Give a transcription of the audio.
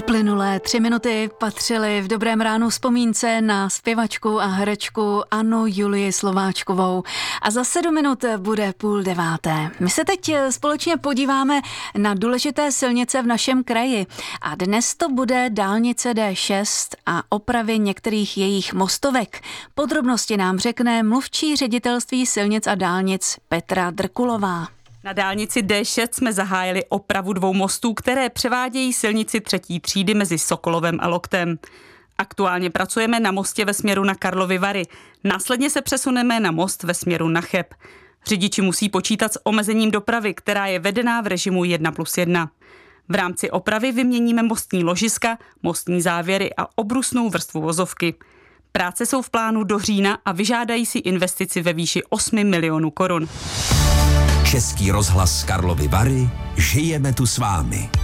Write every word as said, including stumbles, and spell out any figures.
Uplynulé tři minuty patřily v Dobrém ránu vzpomínce na zpěvačku a herečku Annu Julii Slováčkovou. A za sedm minut bude půl deváté. My se teď společně podíváme na důležité silnice v našem kraji. A dnes to bude dálnice D šest a opravy některých jejich mostovek. Podrobnosti nám řekne mluvčí ředitelství silnic a dálnic Petra Drkulová. Na dálnici D šest jsme zahájili opravu dvou mostů, které převádějí silnici třetí třídy mezi Sokolovem a Loktem. Aktuálně pracujeme na mostě ve směru na Karlovy Vary. Následně se přesuneme na most ve směru na Cheb. Řidiči musí počítat s omezením dopravy, která je vedená v režimu jedna plus jedna. V rámci opravy vyměníme mostní ložiska, mostní závěry a obrusnou vrstvu vozovky. Práce jsou v plánu do října a vyžádají si investici ve výši osm milionů korun. Český rozhlas Karlovy Vary, žijeme tu s vámi.